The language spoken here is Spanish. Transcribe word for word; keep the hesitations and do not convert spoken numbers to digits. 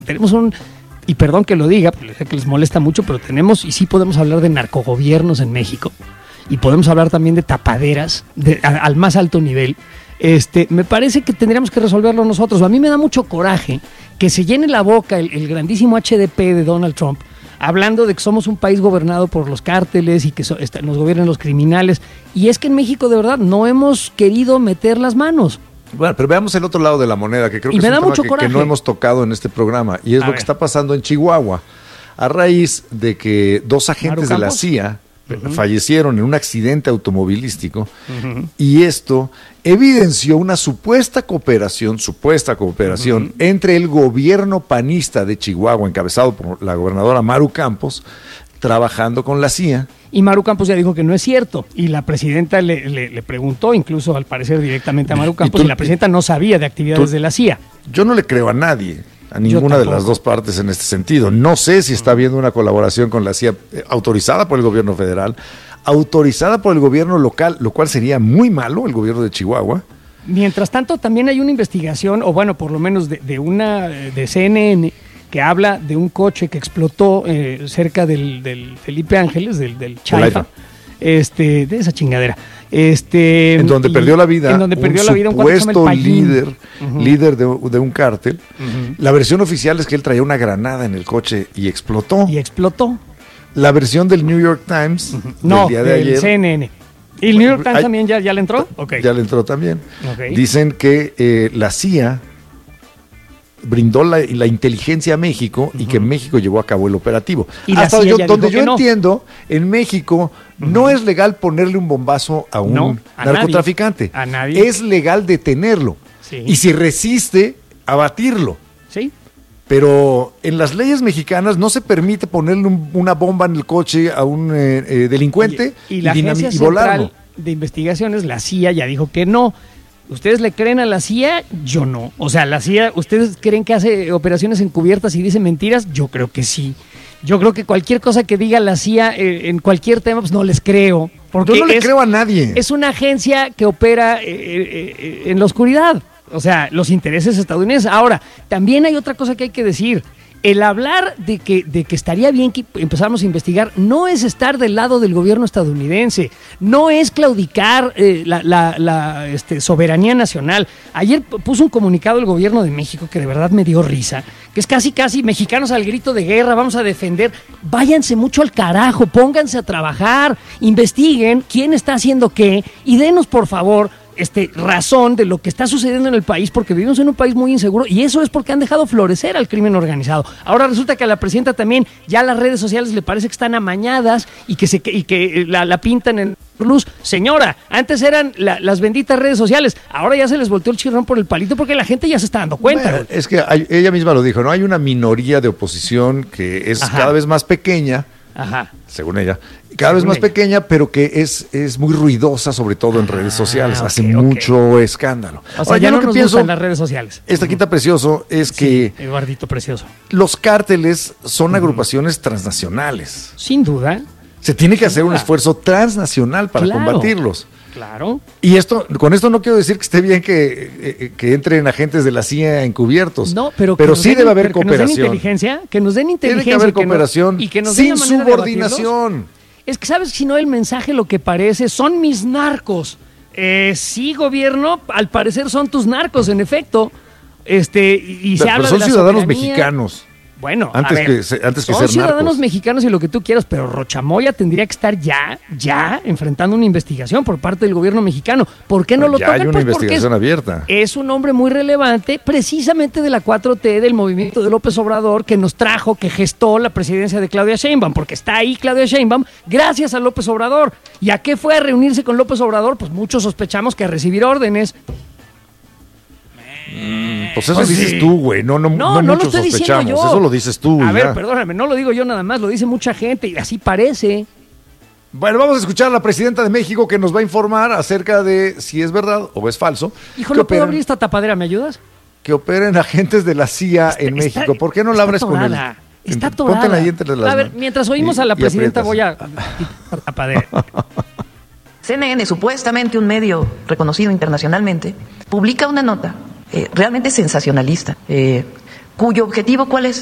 Tenemos un, y perdón que lo diga, porque sé que les molesta mucho, pero tenemos, y sí podemos hablar de narcogobiernos en México, y podemos hablar también de tapaderas de, a, al más alto nivel. Este, me parece que tendríamos que resolverlo nosotros. A mí me da mucho coraje que se llene la boca el, el grandísimo H D P de Donald Trump, hablando de que somos un país gobernado por los cárteles y que so, está, nos gobiernan los criminales. Y es que en México, de verdad, no hemos querido meter las manos. Bueno, pero veamos el otro lado de la moneda, que creo que y es me un da tema mucho que, coraje. que no hemos tocado en este programa, y es a lo ver. que está pasando en Chihuahua, a raíz de que dos agentes de la C I A uh-huh. fallecieron en un accidente automovilístico, uh-huh. y esto evidenció una supuesta cooperación, supuesta cooperación uh-huh. entre el gobierno panista de Chihuahua, encabezado por la gobernadora Maru Campos, trabajando con la C I A. Y Maru Campos ya dijo que no es cierto, y la presidenta le, le, le preguntó, incluso al parecer directamente a Maru Campos, y, tú, y la presidenta no sabía de actividades tú, de la C I A. Yo no le creo a nadie, a ninguna de las dos partes en este sentido. No sé si está habiendo una colaboración con la C I A eh, autorizada por el gobierno federal, autorizada por el gobierno local, lo cual sería muy malo, el gobierno de Chihuahua. Mientras tanto, también hay una investigación, o bueno, por lo menos de, de una de C N N, que habla de un coche que explotó eh, cerca del, del Felipe Ángeles, del, del Chaifa, este, de esa chingadera. Este, en donde y, perdió la vida en donde un perdió la vida un supuesto el líder, uh-huh. líder de, de un cártel. Uh-huh. La versión oficial es que él traía una granada en el coche y explotó. Y explotó. La versión del New York Times uh-huh. del no, día de del ayer. C N N. ¿Y el New York Times Ay, también ya, ya le entró? Okay. Ya le entró también. Okay. Dicen que eh, la C I A brindó la, la inteligencia a México uh-huh. y que México llevó a cabo el operativo. Y Hasta yo, donde yo no. entiendo, en México uh-huh. no es legal ponerle un bombazo a un no, a narcotraficante. Nadie. A nadie. Es legal detenerlo. Sí. Y si resiste, abatirlo. Sí. Pero en las leyes mexicanas no se permite ponerle un, una bomba en el coche a un eh, eh, delincuente y, y, la y, Agencia y volarlo. Central de Investigaciones, la C I A, ya dijo que no. ¿Ustedes le creen a la C I A? Yo no. O sea, la C I A, ¿ustedes creen que hace operaciones encubiertas y dice mentiras? Yo creo que sí. Yo creo que cualquier cosa que diga la C I A eh, en cualquier tema, pues no les creo. Porque yo no le es, creo a nadie. Es una agencia que opera eh, eh, en la oscuridad. O sea, los intereses estadounidenses. Ahora, también hay otra cosa que hay que decir. El hablar de que, de que estaría bien que empezáramos a investigar no es estar del lado del gobierno estadounidense, no es claudicar eh, la, la, la este, soberanía nacional. Ayer puso un comunicado el gobierno de México que de verdad me dio risa, que es casi casi mexicanos al grito de guerra, vamos a defender. Váyanse mucho al carajo, pónganse a trabajar, investiguen quién está haciendo qué y denos por favor Este, razón de lo que está sucediendo en el país, porque vivimos en un país muy inseguro y eso es porque han dejado florecer al crimen organizado. Ahora resulta que a la presidenta también ya las redes sociales le parece que están amañadas y que, se, y que la, la pintan en luz. Señora, antes eran la, las benditas redes sociales, ahora ya se les volteó el chirrón por el palito porque la gente ya se está dando cuenta. Bueno, es que hay, ella misma lo dijo, ¿no? Hay una minoría de oposición que es Ajá. cada vez más pequeña. Ajá. Según ella, cada vez Según más ella. pequeña, pero que es, es muy ruidosa, sobre todo en ah, redes sociales, okay, hace okay. mucho escándalo. O sea, Ahora, ya no lo que nos pienso en las redes sociales. Esta quinta precioso es sí, que Eduardito precioso. Los cárteles son uh-huh. agrupaciones transnacionales. Sin duda. Se tiene que hacer un esfuerzo transnacional para claro, combatirlos. Claro. Y esto, con esto no quiero decir que esté bien que, eh, que entren agentes de la C I A encubiertos. No, pero, pero sí den, debe haber pero cooperación. Que nos den inteligencia, que nos den inteligencia. Tiene que haber que cooperación no, y que nos sin den la manera subordinación. Es que, ¿sabes? Si no, el mensaje lo que parece son mis narcos. Eh, sí, gobierno, al parecer son tus narcos, en efecto. Este, y, y se pero habla son de la ciudadanos soberanía. mexicanos. Bueno, antes a ver, que, se, antes que son ser ciudadanos narcos. mexicanos y lo que tú quieras, pero Rochamoya tendría que estar ya, ya enfrentando una investigación por parte del gobierno mexicano. ¿Por qué no pero lo ya tocan? Hay una pues investigación es, abierta. Es un hombre muy relevante, precisamente de la cuatro T, del movimiento de López Obrador, que nos trajo, que gestó la presidencia de Claudia Sheinbaum, porque está ahí Claudia Sheinbaum gracias a López Obrador. ¿Y a qué fue a reunirse con López Obrador? Pues muchos sospechamos que a recibir órdenes. Mm, pues eso pues dices sí. tú, güey. No, no, no, no, no muchos lo estoy sospechamos. Diciendo yo. Eso lo dices tú. A ya. ver, perdóname, no lo digo yo nada más, lo dice mucha gente y así parece. Bueno, vamos a escuchar a la presidenta de México que nos va a informar acerca de si es verdad o es falso. Hijo, no puedo abrir esta tapadera, ¿me ayudas? Que operen agentes de la C I A está, en está, México. ¿Por qué no la abres con él? Está atorada. Ahí entre las a ver, mientras oímos y, a la presidenta voy a tapadera. C N N, supuestamente un medio reconocido internacionalmente, publica una nota eh, realmente sensacionalista, eh, ¿Cuyo objetivo cuál es?